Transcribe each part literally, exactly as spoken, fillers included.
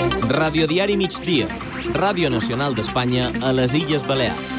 Radiodiari Migdia, Ràdio Nacional d'Espanya a les Illes Balears.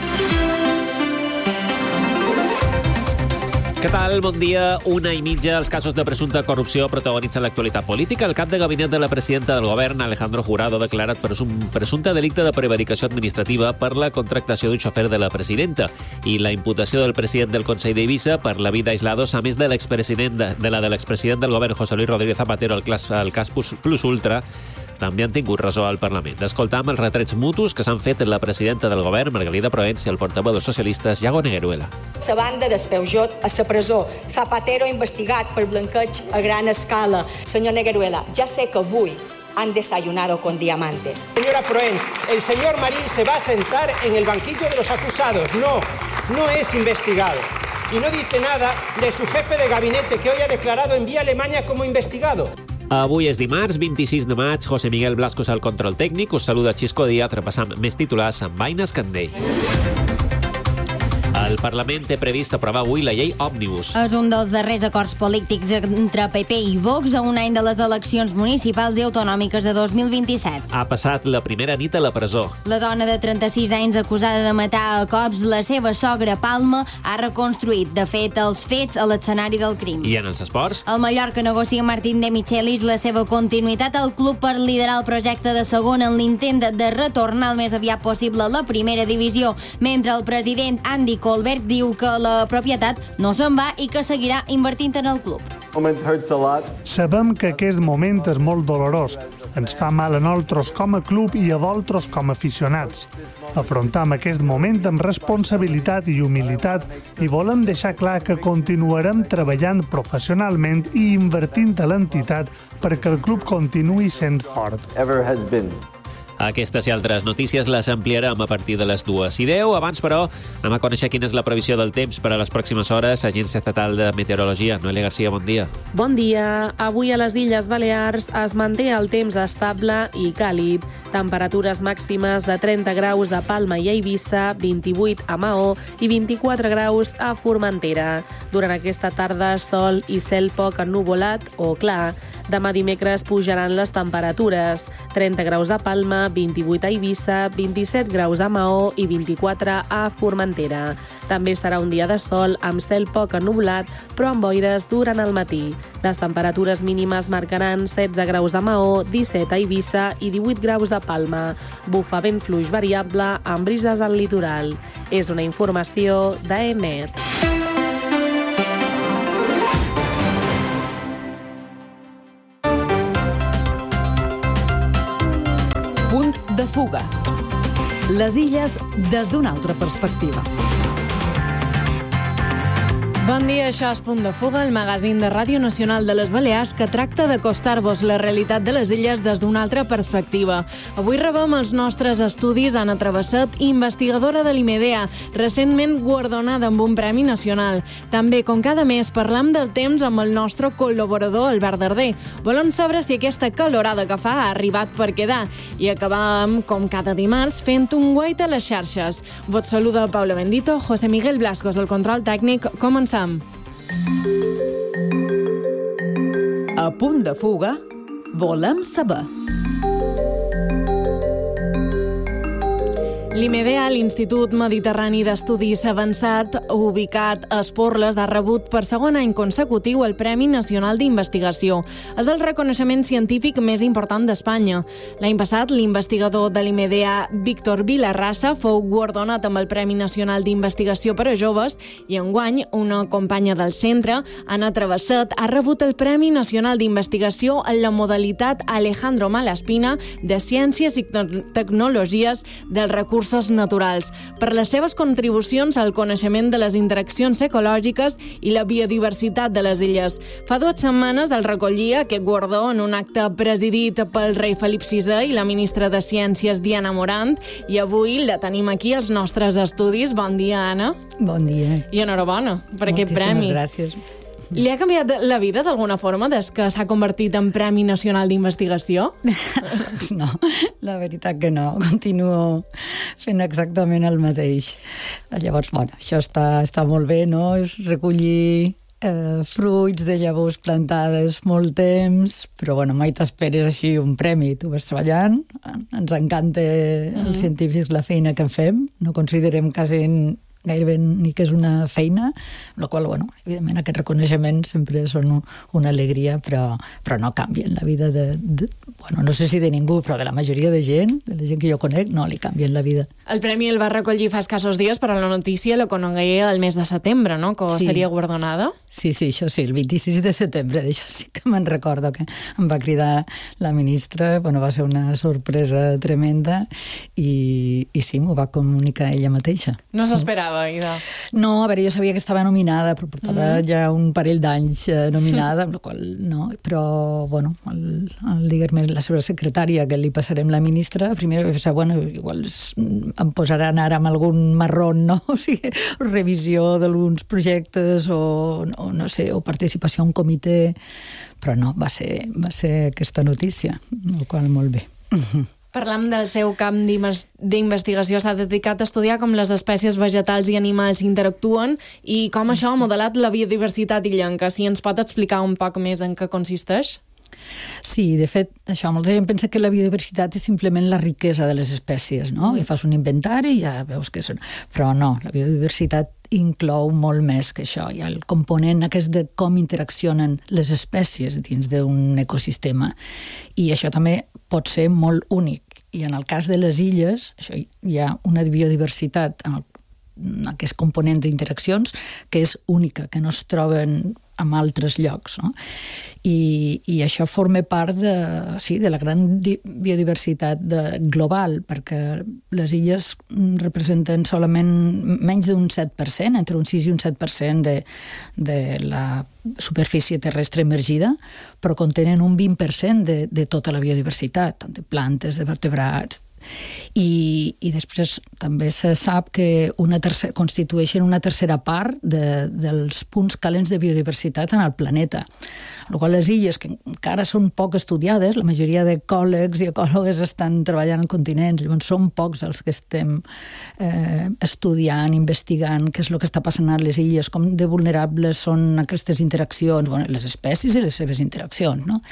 Què tal? Bon dia. Una i mitja. Els casos de presumpta corrupció protagonitzen l'actualitat política. El cap de gabinet de la presidenta del govern, Alejandro Jurado, ha declarat presum, presumpte delicte de prevaricació administrativa per la contractació d'un xofer de la presidenta i la imputació del president del Consell d'Eivissa per la vida aislados, a més de l'expresident de, de la de l'expresident del govern, José Luis Rodríguez Zapatero, al cas, al cas Plus Ultra, també han tingut ressò al Parlament. Escoltam els retrets mutus que s'han fet la presidenta del govern, Margalida Proens, i el portaveu dels socialistes, Iago Negueruela. La banda d'Espeujot a la presó. Zapatero investigat per blanqueig a gran escala. Senyor Negueruela, ja sé que avui han desayunado con diamantes. Señora Proens, el señor Marín se va a sentar en el banquillo de los acusados. No, no es investigado. Y no dice nada de su jefe de gabinete, que hoy ha declarado en vía Alemania como investigado. Avui és dimarts, vint-i-sis de maig. José Miguel Blascos al control tècnic. Us saluda Xisco Díaz, repassant més titulars amb Aina Escandell. El Parlament té previst aprovar avui la llei Òmnibus. És un dels darrers acords polítics entre P P i Vox a un any de les eleccions municipals i autonòmiques de dos mil vint-i-set. Ha passat la primera nit a la presó. La dona de trenta-sis anys acusada de matar a cops la seva sogra Palma ha reconstruït, de fet, els fets a l'escenari del crim. I en els esports? El Mallorca negocia amb Martín de Michelis la seva continuïtat al club per liderar el projecte de segona en l'intent de retornar el més aviat possible a la primera divisió, mentre el president Andy Colbert diu que la propietat no se'n va i que seguirà invertint en el club. Sabem que aquest moment és molt dolorós. Ens fa mal a nosaltres com a club i a vosaltres com a aficionats. Afrontam aquest moment amb responsabilitat i humilitat i volem deixar clar que continuarem treballant professionalment i invertint a l'entitat perquè el club continuï sent fort. Aquestes i altres notícies les ampliarem a partir de les dues i deu. Abans, però, anem a conèixer quina és la previsió del temps per a les pròximes hores. Agència Estatal de Meteorologia. Noelia Garcia, bon dia. Bon dia. Avui a les Illes Balears es manté el temps estable i càlid. Temperatures màximes de trenta graus a Palma i a Eivissa, vint-i-vuit a Maó i vint-i-quatre graus a Formentera. Durant aquesta tarda, sol i cel poc ennuvolat o clar. Demà dimecres pujaran les temperatures. trenta graus a Palma, vint-i-vuit a Eivissa, vint-i-set graus a Maó i vint-i-quatre a Formentera. També estarà un dia de sol amb cel poc ennuvolat, però amb boires durant el matí. Les temperatures mínimes marcaran setze graus a Maó, disset a Eivissa i divuit graus a Palma. Bufa vent fluix variable amb brises al litoral. És una informació d'A E M E T. Punt de fuga. Les illes des d'una altra perspectiva. Bon dia, això és Punt de Fuga, el magazín de Ràdio Nacional de les Balears que tracta d'acostar-vos la realitat de les illes des d'una altra perspectiva. Avui rebem els nostres estudis Anna Travesset, investigadora de l'IMEDEA, recentment guardonada amb un premi nacional. També, com cada mes, parlam del temps amb el nostre col·laborador Albert Darder. Volem saber si aquesta calorada que fa ha arribat per quedar. I acabam, com cada dimarts, fent un guait a les xarxes. Vos saluda Paula Bendito, José Miguel Blascos, el control tècnic. Comencem. A Punt de Fuga, volem saber. L'IMEDEA, l'Institut Mediterrani d'Estudis Avançat, ubicat a Esporles, ha rebut per segon any consecutiu el Premi Nacional d'Investigació. És el reconeixement científic més important d'Espanya. L'any passat, l'investigador de l'IMEDEA, Víctor Vilarrasa, fou guardonat amb el Premi Nacional d'Investigació per a joves i enguany una companya del centre, Anna Travesset, ha rebut el Premi Nacional d'Investigació en la modalitat Alejandro Malaspina de Ciències i Tecnologies dels Recursos Naturals, per les seves contribucions al coneixement de les interaccions ecològiques i la biodiversitat de les illes. Fa dues setmanes el recollia aquest guardó en un acte presidit pel rei Felip sisè i la ministra de Ciències Diana Morant, i avui la tenim aquí als nostres estudis. Bon dia, Anna. Bon dia. I enhorabona per aquest premi. Moltíssimes gràcies. Li ha canviat la vida d'alguna forma des que s'ha convertit en Premi Nacional d'Investigació? No, la veritat que no. Continuo fent exactament el mateix. Llavors, bueno, això està, està molt bé, no? És recollir eh, fruits de llavors plantades molt temps, però bueno, mai t'esperes així un premi. Tu vas treballant, ens encanta mm-hmm. els científics la feina que fem, no considerem quasi gairebé ni que és una feina, amb la qual, bueno, evidentment aquest reconeixement sempre són una alegria, però, però no canvien la vida de, de, bueno, no sé si de ningú, però de la majoria de gent, de la gent que jo conec, no li canvien la vida. El premi el va recollir fa escassos dies, però la notícia la conegué el mes de setembre, no?, que sí. Seria guardonada. Sí, sí, això sí, el vint-i-sis de setembre, d'això sí que me'n recordo, que em va cridar la ministra, bueno, va ser una sorpresa tremenda, i, i sí, m'ho va comunicar ella mateixa. No s'esperava. No, a veure, jo sabia que estava nominada, però portava mm. ja un parell d'anys eh, nominada, amb la qual no, però, bueno, el, el, diguem-ne, la seva secretària, que li passarem la ministra, primer va pensar, bueno, igual es, em posaran ara amb algun marrón, no? O sigui, revisió d'alguns projectes o, o, no sé, o participació a un comitè, però no, va ser, va ser aquesta notícia, el qual molt bé. Parlam del seu camp d'investigació. S'ha dedicat a estudiar com les espècies vegetals i animals interactuen i com això ha modelat la biodiversitat illenca. Si ens pot explicar un poc més en què consisteix? Sí, de fet, això, molta gent pensa que la biodiversitat és simplement la riquesa de les espècies, no? I fas un inventari i ja veus que són... Però no, la biodiversitat inclou molt més que això. Hi ha el component aquest de com interaccionen les espècies dins d'un ecosistema. I això també pot ser molt únic. I en el cas de les illes, això, hi ha una biodiversitat en, el, en aquest component d'interaccions que és única, que no es troben en altres llocs, no? I, i això forma part de, sí, de la gran biodiversitat de, global, perquè les illes representen solament menys d'un set per cent, entre un sis i un set per cent de, de la superfície terrestre emergida, però contenen un vint per cent de, de tota la biodiversitat, tant de plantes, de vertebrats. I, i després també se sap que una tercera, constitueixen una tercera part de, dels punts calents de biodiversitat en el planeta. El qual les illes, que encara són poc estudiades, la majoria d'ecòlegs i ecòlogues estan treballant en continents, llavors són pocs els que estem eh, estudiant, investigant què és el que està passant a les illes, com de vulnerables són aquestes interaccions, bueno, les espècies i les seves interaccions, no?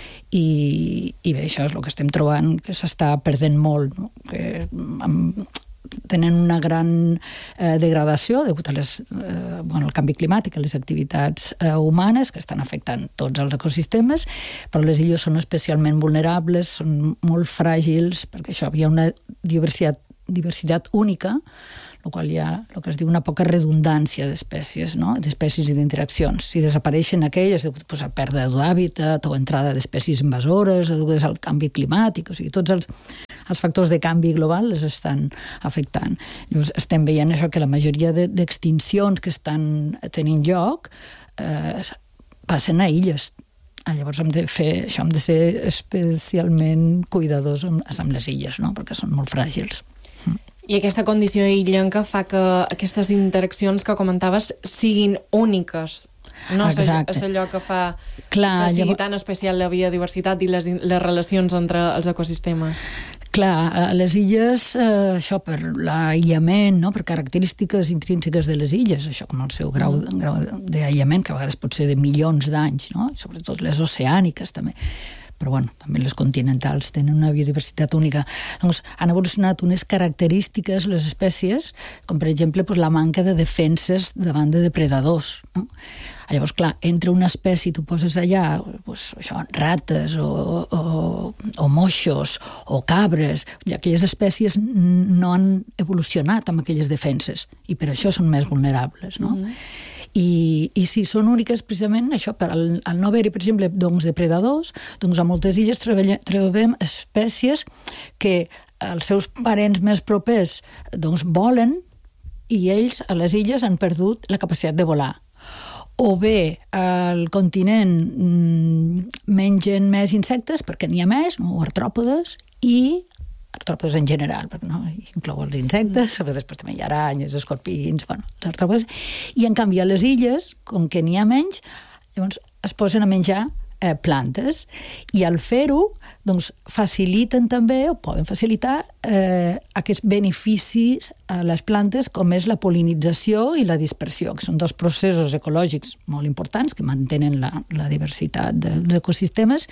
I, i bé, això és el que estem trobant, que s'està perdent molt, no? Que amb, tenen una gran eh, degradació degut a les, eh, bueno, al canvi climàtic, a les activitats eh, humanes que estan afectant tots els ecosistemes, però les illes són especialment vulnerables, són molt fràgils, perquè això havia una diversitat, diversitat única, el qual hi ha el que es diu una poca redundància d'espècies, no? D'espècies i d'interaccions. Si desapareixen aquelles, doncs, a pèrdua d'hàbitat o entrada d'espècies invasores, degudes al canvi climàtic, o sigui, tots els, els factors de canvi global les estan afectant. Llavors, estem veient això, que la majoria de, d'extincions que estan tenint lloc eh, passen a illes. Ah, llavors hem de fer això, hem de ser especialment cuidadosos amb, amb les illes, no? Perquè són molt fràgils. I aquesta condició illenca fa que aquestes interaccions que comentaves siguin úniques. No? Exacte. És allò que fa Clar, que sigui llavors... tan especial la biodiversitat i les, les relacions entre els ecosistemes. Clar, a les illes, eh, això per l'aïllament, no? Per característiques intrínseques de les illes, això com el seu grau, mm. grau d'aïllament, que a vegades pot ser de milions d'anys, no? Sobretot les oceàniques també. Però bueno, també les continentals tenen una biodiversitat única. Doncs han evolucionat unes característiques, les espècies, com per exemple pues, la manca de defenses davant de depredadors. No? Llavors, clar, entre una espècie tu poses allà pues, això, rates o, o, o moixos o cabres, i aquelles espècies no han evolucionat amb aquelles defenses i per això són més vulnerables, no? Mm-hmm. I, i si són úniques precisament això, per al, al no haver-hi, per exemple, doncs, depredadors, doncs a moltes illes treballa, trobem espècies que els seus parents més propers doncs, volen i ells a les illes han perdut la capacitat de volar. O bé al continent mmm, mengen més insectes perquè n'hi ha més, no? O artròpodes, i artròpodes en general, perquè no inclou els insectes, però després també hi ha aranyes, escorpins, bueno, els artròpodes. I en canvi a les illes, com que n'hi ha menys, llavors es posen a menjar eh, plantes, i al fer-ho doncs, faciliten també, o poden facilitar, eh, aquests beneficis a les plantes, com és la pol·linització i la dispersió, que són dos processos ecològics molt importants que mantenen la, la diversitat dels ecosistemes.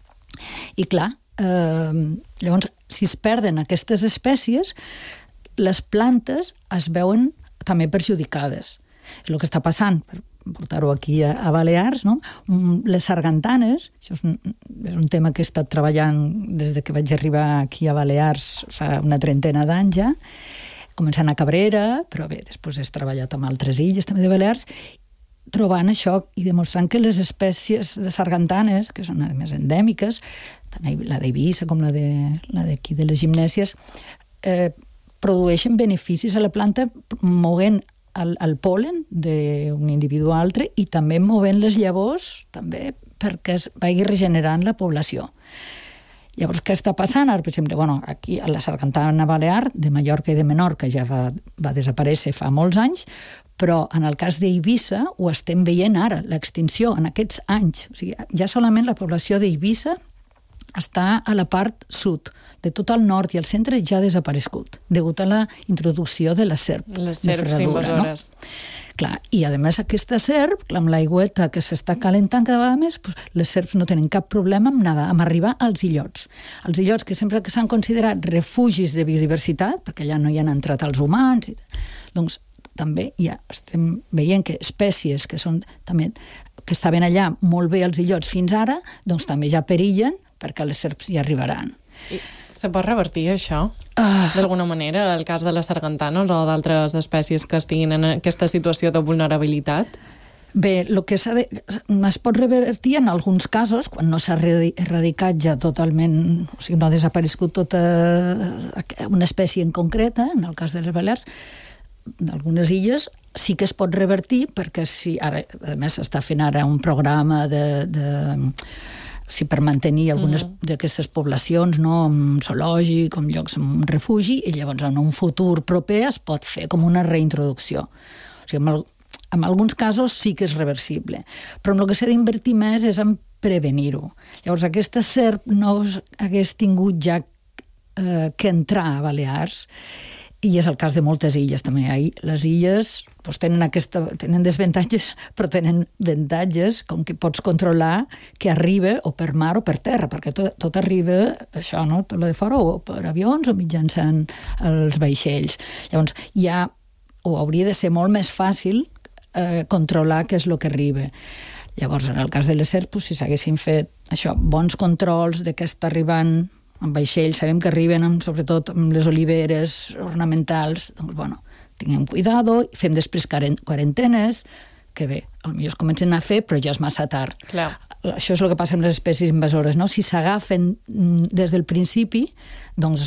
I clar, eh, llavors, si es perden aquestes espècies, les plantes es veuen també perjudicades. És el que està passant, per portar-ho aquí a, a Balears, no? Les sargantanes, això és un, és un tema que he estat treballant des de que vaig arribar aquí a Balears fa una trentena d'anys ja, començant a Cabrera, però bé, després he treballat amb altres illes també de Balears, trobant això i demostrant que les espècies de sargantanes, que són a més endèmiques, tant la d'Eivissa com la d'aquí de, de les gimnèsies, eh, produeixen beneficis a la planta movent el, el pol·len d'un individu a altre i també movent les llavors també perquè es vagi regenerant la població. Llavors, què està passant? Ara, per exemple, bueno, aquí a la sargantana balear, de Mallorca i de Menorca, ja va, va desaparèixer fa molts anys, però en el cas d'Eivissa ho estem veient ara, l'extinció en aquests anys. O sigui, ja solament la població d'Eivissa està a la part sud, de tot el nord i el centre ja ha desaparegut, degut a la introducció de la serp. Les serps invasores. No? Clar, i a més aquesta serp, amb l'aigüeta que s'està calentant cada vegada més, doncs, les serps no tenen cap problema amb nedar, amb arribar als illots. Els illots que sempre que s'han considerat refugis de biodiversitat, perquè allà no hi han entrat els humans, i, doncs també ja estem veient que espècies que són també que estaven allà molt bé als illots fins ara, doncs també ja perillen perquè les serps hi arribaran. I se pot revertir això? Uh, D'alguna manera, el cas de les sargantanes o d'altres espècies que estiguin en aquesta situació de vulnerabilitat? Bé, el que s'ha de, es pot revertir en alguns casos, quan no s'ha erradicat ja totalment, o sigui, no ha desaparegut tota una espècie en concreta, en el cas de les Balears, d'algunes illes, sí que es pot revertir, perquè si, ara, a més s'està fent ara un programa de... de si per mantenir algunes mm. d'aquestes poblacions, no, amb zoològic, amb llocs amb refugi, i llavors en un futur proper es pot fer com una reintroducció. O sigui, en, el, en alguns casos sí que és reversible, però en el que s'ha d'invertir més és en prevenir-ho. Llavors, aquesta serp no hagués tingut ja eh, que entrar a Balears, i és el cas de moltes illes també. Ahí, les illes doncs, tenen, aquesta, tenen desavantatges, però tenen avantatges, com que pots controlar que arriba o per mar o per terra, perquè tot, tot arriba, això, no?, per la de fora, o per avions o mitjançant els vaixells. Llavors, ja o hauria de ser molt més fàcil eh, controlar què és el que arriba. Llavors, en el cas de les serps, si s'haguessin fet això, bons controls de què està arribant amb vaixells, sabem que arriben amb, sobretot amb les oliveres ornamentals, doncs, bueno, tinguem cuidado, fem després quarantenes, que bé, potser es comencen a fer, però ja és massa tard. Clar. Això és el que passa amb les espècies invasores, no? Si s'agafen des del principi, doncs